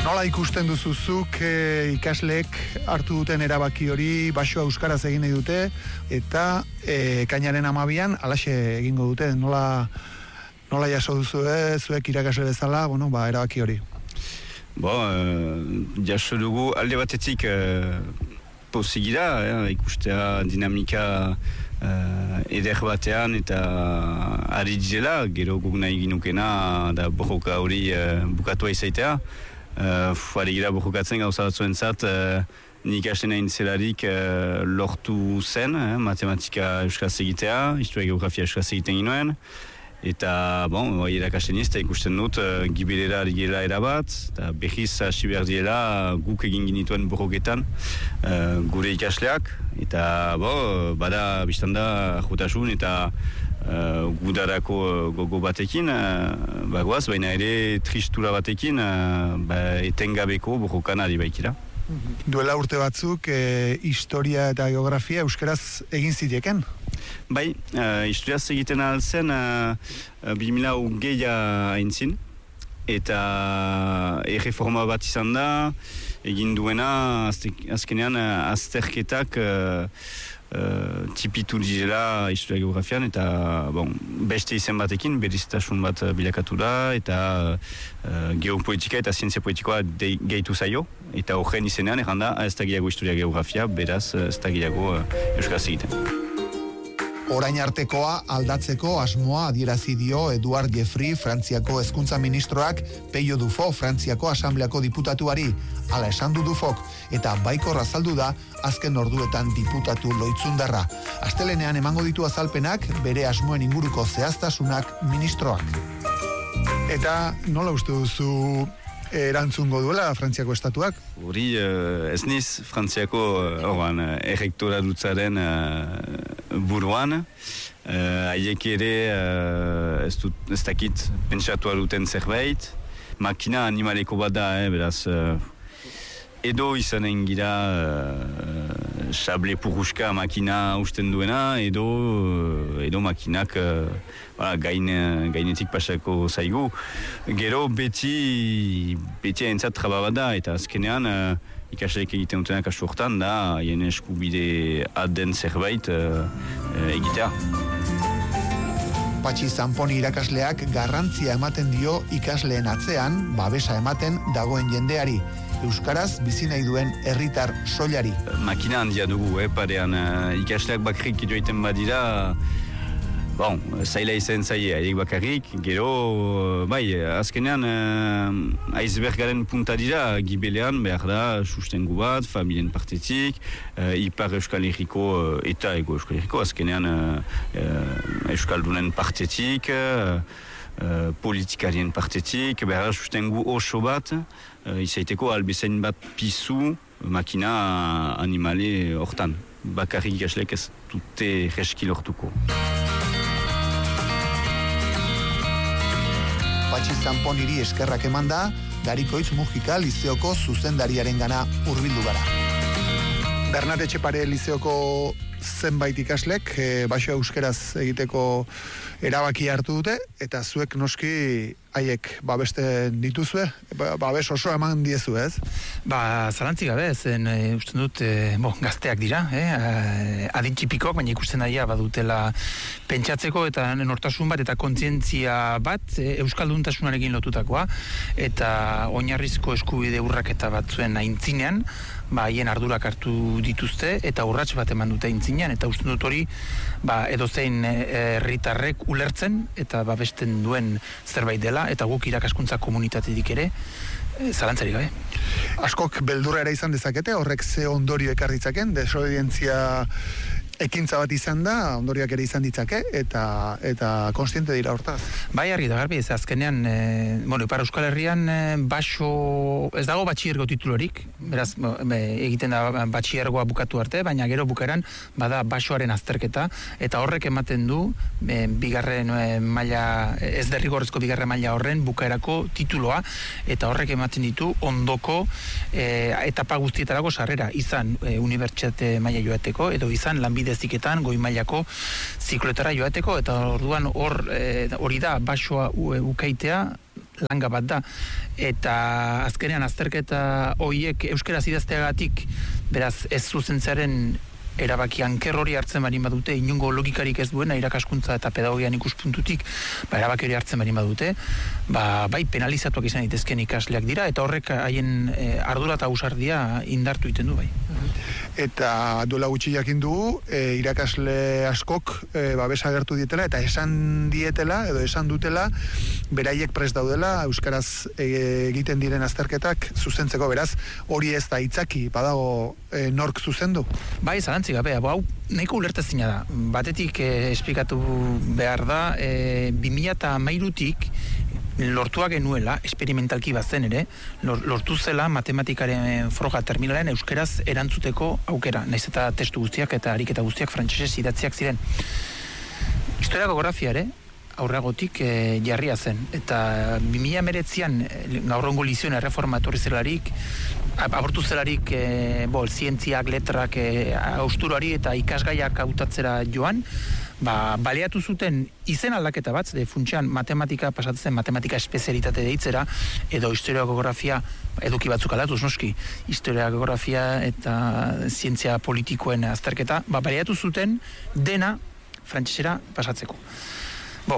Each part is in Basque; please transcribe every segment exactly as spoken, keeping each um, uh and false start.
Nola ikusten duzuzuk e, ikasleek hartu duten erabaki hori basoa euskaraz egin nahi dute eta e, kainaren hamabian alaxe egingo dute. Nola, nola jaso duzu, e, zuek irakasle bezala, bueno, ba, erabaki hori? Bo, e, jaso dugu alde batetik e, posigira, e, ikustea dinamika e, eder batean eta ari direla, gero guk nahi ginukena da borroka hori e, bukatua izaitea. Uh, Fuari gira borrokatzen gauza batzuen zat, uh, nik hasten egin zelarik uh, lortu zen, eh, matematika euskaz egitea, historia geografia euskaz egiten ginoen, eta, bon, bai erakasten ez, eta ikusten dut, uh, gibelera arigela erabat, eta behiz hasi behar diela guk egin ginituen borroketan uh, gure ikasleak, eta, bo, bada biztanda jotasun eta Uh, gudarako uh, gogo batekin, uh, bagoaz, baina ere tristura batekin, uh, ba, etengabeko borrokan ari baikira. Duela urte batzuk, e, historia eta geografia euskaraz egin ziteken? Bai, uh, historiaz egiten alzen, uh, uh, bi mila hogeia aintzin, eta erreforma bat izan da, egin duena, azkenean, uh, azterketak uh, Uh, tipitu direla historia geografian eta bon, beste izen batekin beriztasun bat bilakatu da eta uh, geopolitika eta zientzia politikoa gehitu zaio eta horren izenean erranda ez da gehiago historia geografia, beraz ez da gehiago uh, euskaraz egiten. Orain artekoa aldatzeko asmoa adierazi dio Eduard Jeffrey, Frantziako hezkuntza ministroak, Peio Dufo, Frantziako asambleako diputatuari, hala esan du Dufok, eta baikor azaldu da azken orduetan diputatu loitzundarra. Astelenean emango ditu azalpenak bere asmoen inguruko zehaztasunak ministroak. Eta nola uste duzu erantzungo duela Frantziako estatuak? Hori, uh, ez niz Frantziako uh, errektora dutzaren uh, buruan, haiek uh, ere uh, ez, dut, ez dakit pentsatua duten zerbait, makina animaleko bat da, eh, beraz, uh, edo izanen gira uh, sable puruska makina usten duena, edo, uh, edo makinak uh, Voilà, gain, gainetik pasako zaigu. Gero beti beti entzat traba bat da, eta azkenean uh, ikasleek egiten dutenak astu hortan da, haien eskubide aden zerbait uh, uh, egitea. Patxi Zanponi irakasleak garrantzia ematen dio ikasleen atzean, babesa ematen dagoen jendeari. Euskaraz bizi nahi duen herritar soilari. Makina handia dugu, eh, parean uh, ikasleak bakrik joiten badira, bon, zaila izan zaie, haiek bakarrik, gero, bai, azkenean uh, icebergaren punta dira, gibelean behar da sustengu bat, familien partetik, uh, ipar Euskal Herriko uh, eta ego Euskal Herriko, azkenean uh, uh, Euskaldunen partetik, uh, uh, politikarien partetik, behar da sustengu oso bat, uh, izaiteko albezain bat pizu makina animale hortan. Bakarrik ikaslek ez dute reski lortuko. Patxi Zanponiri eskerrak eman da, Garikoitz Mujika lizeoko zuzendariaren gana hurbildu gara. Bernat Etxepare lizeoko zenbait ikaslek e, baso euskeraz egiteko erabaki hartu dute, eta zuek noski haiek babesten dituzue, babes oso eman diezu, ez? Ba, zalantzik gabe, zen e, usten dut, e, bo, gazteak dira, eh? adintxipikoak, baina ikusten daia badutela pentsatzeko eta nortasun bat eta kontzientzia bat e, euskalduntasunaren lotutakoa, eta oinarrizko eskubide urraketa batzuen aintzinean, ba, haien ardurak hartu dituzte, eta urrats bat eman dute aintzinean, eta usten dut hori, ba, edozein herritarrek ulertzen, eta babesten duen zerbait dela, eta guk irakaskuntza komunitatetik ere, e, zalantzarik gabe. Askok beldurra ere izan dezakete, horrek ze ondorio ekarritzaken, desobedientzia ekintza bat izan da, ondoriak ere izan ditzake, eta eta konstiente dira hortaz. Bai, argi da garbi, ez azkenean, e, bueno, Ipar Euskal Herrian e, baso, ez dago batxiergo titulorik, beraz, e, egiten da batxiergoa bukatu arte, baina gero bukaeran bada basoaren azterketa, eta horrek ematen du, e, bigarren e, maila, ez derrigorrezko bigarren maila horren bukaerako tituloa, eta horrek ematen ditu ondoko e, etapa guztietarako sarrera, izan e, unibertsitate maila joateko, edo izan lanbide ziketan goi mailako zikloetara joateko, eta orduan hor e, hori da basoa ukaitea langa bat da, eta azkenean azterketa horiek euskaraz idazteagatik, beraz ez zuzentzearen erabaki anker hori hartzen barin badute, inongo logikarik ez duena irakaskuntza eta pedagogian ikuspuntutik, ba, erabaki hori hartzen barin badute, ba, bai penalizatuak izan daitezkeen ikasleak dira, eta horrek haien e, ardura eta ausardia indartu egiten du bai. Eta duela gutxi jakin dugu, e, irakasle askok e, babesa agertu dietela, eta esan dietela, edo esan dutela, beraiek prest daudela, euskaraz e, egiten diren azterketak zuzentzeko, beraz, hori ez da itzaki, badago e, nork zuzendu? Bai, zalantzik gabe, hau nahiko ulertezina da. Batetik eh, esplikatu behar da, eh, bi mila hamairutik lortua genuela, esperimentalki bazen ere, lortu zela matematikaren froga terminalen euskeraz erantzuteko aukera, naiz eta testu guztiak eta ariketa guztiak frantsesez idatziak ziren. Historia geografia ere, aurragotik e, jarria zen. Eta bi mila hemeretzian gaur ongo lizioen erreforma etorri zelarik, abortu zelarik e, bo, zientziak, letrak, e, austuroari eta ikasgaiak hautatzera joan, ba, baleatu zuten izen aldaketa bat, de funtsean matematika pasatzen matematika espezialitate deitzera, edo historia geografia eduki batzuk aldatuz noski, historia geografia eta zientzia politikoen azterketa, ba, baleatu zuten dena frantsesera pasatzeko. Bo,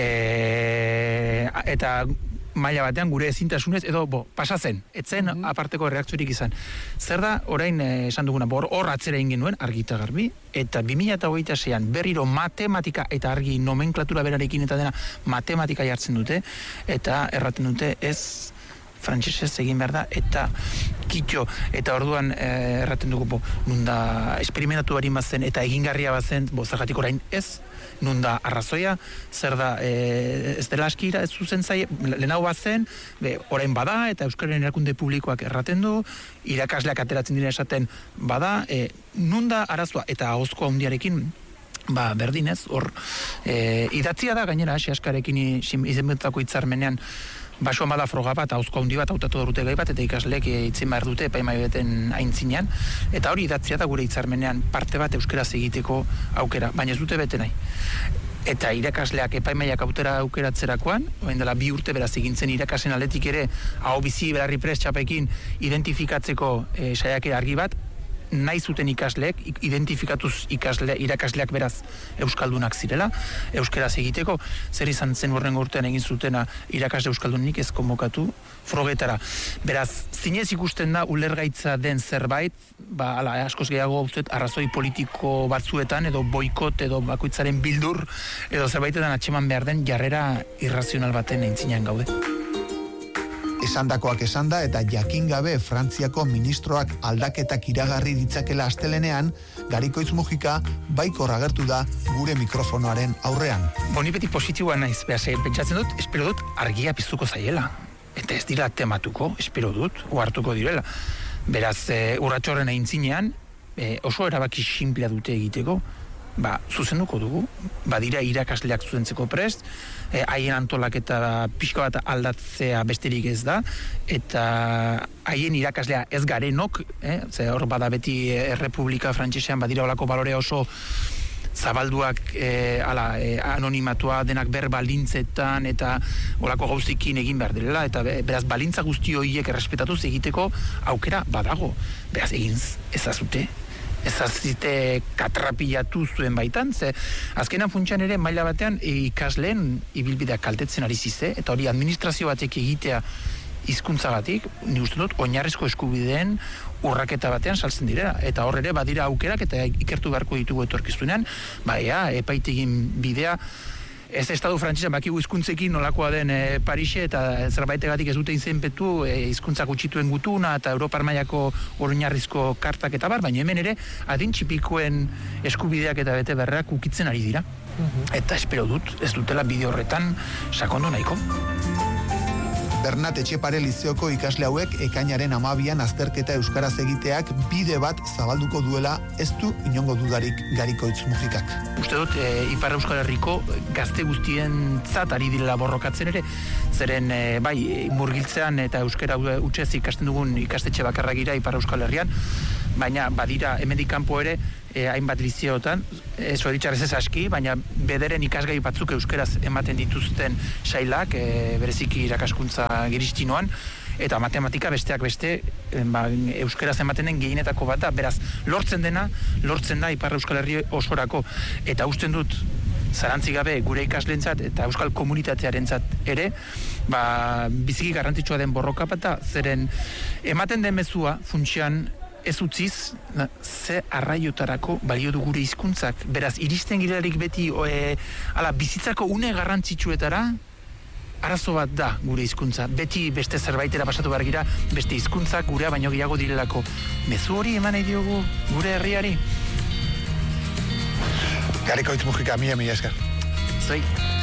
e, eta maila batean gure ezintasunez, edo bo, pasatzen, etzen mm-hmm. aparteko reakziorik izan. Zer da, orain eh, esan duguna, hor or, atzera egin genuen, argi eta garbi, eta bi mila hogeita seian berriro matematika eta argi nomenklatura berarekin eta dena matematika jartzen dute, eta erraten dute ez frantsesez egin behar da, eta kitxo, eta orduan eh, erraten dugu, bo, nunda esperimentatu barin bazen, eta egingarria bazen, bo, zergatik orain ez, nunda arrazoia, zer da e, ez dela askira ez zuzen zaie, lehenago bazen, be, orain bada, eta Euskararen erakunde publikoak erraten du, irakasleak ateratzen dira esaten bada, e, nunda arazoa, eta ahozko handiarekin, ba, berdinez, hor, e, idatzia da gainera, xeaskarekin izenbetako hitzarmenean, basoan bada froga bat, hauzko handi bat, hautatu dute gai bat, eta ikasleek itzin behar dute epaimaibeten aintzinean, eta hori idatzia da gure hitzarmenean parte bat euskeraz egiteko aukera, baina ez dute bete nahi. Eta irakasleak epaimaiak autera aukeratzerakoan, orain dela bi urte beraz egintzen irakasen aldetik ere, hau bizi belarri prest txapekin identifikatzeko e, saiakera argi bat, nahi zuten ikasleek, identifikatuz ikasle, irakasleak beraz euskaldunak zirela, euskeraz egiteko, zer izan zen horrengo urtean egin zutena irakasle euskaldunik ez konbokatu frogetara. Beraz, zinez ikusten da ulergaitza den zerbait, ba, ala, askoz gehiago uzet, arrazoi politiko batzuetan, edo boikot, edo bakoitzaren bildur, edo zerbaitetan atxeman behar den jarrera irrazional baten eintzinean gaude. Esandakoak esanda eta jakin gabe Frantziako ministroak aldaketak iragarri ditzakela astelenean, Garikoitz Mujika baikor agertu da gure mikrofonoaren aurrean. Boni beti positiboa naiz, behaz, pentsatzen dut, espero dut argia piztuko zaiela. Eta ez dira tematuko, espero dut, ohartuko direla. Beraz, e, urratxorren aintzinean, e, oso erabaki sinplea dute egiteko, ba, zuzenduko dugu, badira irakasleak zuzentzeko prest, eh, haien antolaketa pixka bat aldatzea besterik ez da, eta haien irakaslea ez garenok, eh, ze hor bada beti Errepublika Frantsesean badira olako balorea oso zabalduak eh, ala, eh, anonimatua denak ber balintzetan eta olako gauzikin egin behar direla, eta beraz balintza guzti horiek errespetatuz egiteko aukera badago, beraz egin ezazute, ezazite katrapilatu zuen baitan, ze azkenan funtsan ere maila batean ikasleen ibilbideak kaltetzen ari zize, eta hori administrazio batek egitea hizkuntzagatik, ni uste dut, oinarrizko eskubideen urraketa batean saltzen direla, eta hor ere badira aukerak eta ikertu beharko ditugu etorkizunean, ba ea, epaitegin bidea, ez estadu frantsesan bakigu hizkuntzekin nolakoa den e, Parixe, eta zerbaitegatik ez dute izenpetu e, hizkuntzak gutxituen gutuna eta Europar mailako oinarrizko kartak eta bar, baina hemen ere adin txipikoen eskubideak eta bete berrak ukitzen ari dira. Uh-huh. Eta espero dut, ez dutela bide horretan sakondu nahiko. Bernat Etxepare Lizeoko ikasle hauek ekainaren hamabian azterketa euskaraz egiteak bide bat zabalduko duela ez du inongo dudarik Garikoitz Mujikak. Uste dut, e, Ipar Euskal Herriko gazte guztien zat ari direla borrokatzen ere, zeren e, bai, murgiltzean eta euskara hutsez ikasten dugun ikastetxe bakarra gira Ipar Euskal Herrian, baina badira hemendik kanpo ere e, hainbat lizeotan, ez zoritxarrez ez aski, baina bederen ikasgai batzuk euskeraz ematen dituzten sailak, e, bereziki irakaskuntza giristinoan, eta matematika besteak beste ba, euskeraz ematen den gehienetako bat da, beraz, lortzen dena, lortzen da Ipar Euskal Herri osorako, eta usten dut, zarantzik gabe gure ikaslentzat eta euskal komunitatearentzat ere, ba, biziki garrantzitsua den borroka bat, zeren ematen den mezua funtsian ez utziz, na, ze arraiotarako balio du gure hizkuntzak. Beraz, iristen gilarik beti e, ala, bizitzako une garrantzitsuetara, arazo bat da gure hizkuntza. Beti beste zerbaitera pasatu behar gira, beste hizkuntzak gurea baino gehiago direlako. Mezu hori eman nahi diogu gure herriari? Garikoitz Mujika, mila mila esker. Zoi.